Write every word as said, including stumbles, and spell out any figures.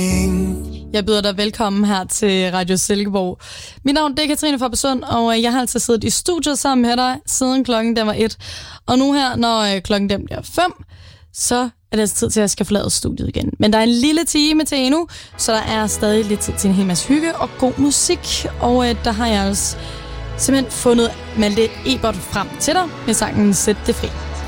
Jeg byder dig velkommen her til Radio Silkeborg. Mit navn er Katrine Fabersund, og jeg har altså siddet i studiet sammen med dig, siden klokken den var et. Og nu her, når klokken den bliver fem, så er det altså tid til, at jeg skal forlade studiet igen. Men der er en lille time til endnu, så der er stadig lidt tid til en hel masse hygge og god musik. Og øh, der har jeg altså simpelthen fundet Malte Ebert frem til dig med sangen Sæt det fri.